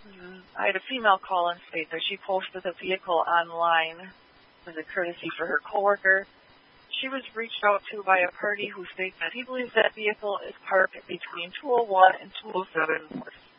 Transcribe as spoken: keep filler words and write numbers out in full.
I had a female call and state that she posted the vehicle online as a courtesy for her coworker. She was reached out to by a party who states that he believes that vehicle is parked between two oh one and two oh seven North